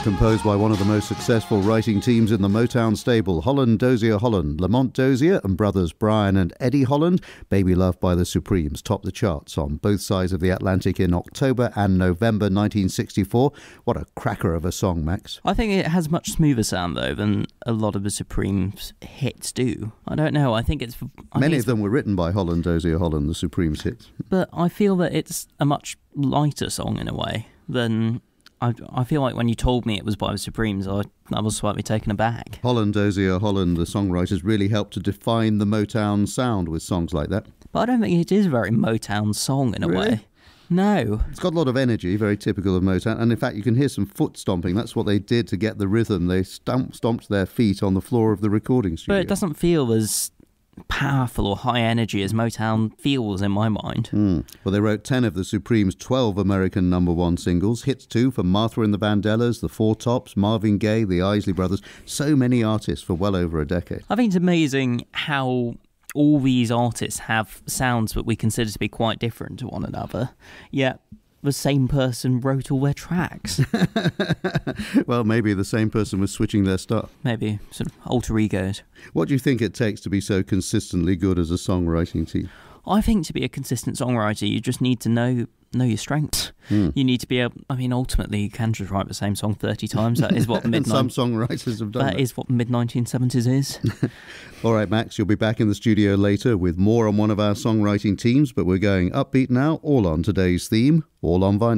composed by one of the most successful writing teams in the Motown stable, Holland Dozier Holland. Lamont Dozier and brothers Brian and Eddie Holland, Baby Love by the Supremes, topped the charts on both sides of the Atlantic in October and November 1964. What a cracker of a song, Max. I think it has much smoother sound, though, than a lot of the Supremes hits do. I don't know, I think it's... Many of them were written by Holland Dozier Holland, the Supremes hits. But I feel that it's a much lighter song in a way than... I feel like when you told me it was by the Supremes, I was slightly taken aback. Holland Dozier Holland, the songwriters, really helped to define the Motown sound with songs like that. But I don't think it is a very Motown song in a way. No. It's got a lot of energy, very typical of Motown. And in fact, you can hear some foot stomping. That's what they did to get the rhythm. They stomped their feet on the floor of the recording studio. But it doesn't feel as powerful or high energy as Motown feels in my mind. Well, they wrote 10 of the Supremes' 12 American #1 singles, hits too for Martha and the Vandellas, the Four Tops, Marvin Gaye, the Isley Brothers, so many artists for well over a decade. I think it's amazing how all these artists have sounds that we consider to be quite different to one another, yet the same person wrote all their tracks. Well, maybe the same person was switching their stuff. Maybe sort of alter egos. What do you think it takes to be so consistently good as a songwriting team? I think to be a consistent songwriter, you just need to know your strengths. You need to be able... I mean, ultimately, you can just write the same song 30 times. That is what some songwriters have done. That is what mid-1970s is. All right, Max, you'll be back in the studio later with more on one of our songwriting teams, but we're going upbeat now, all on today's theme, all on vinyl.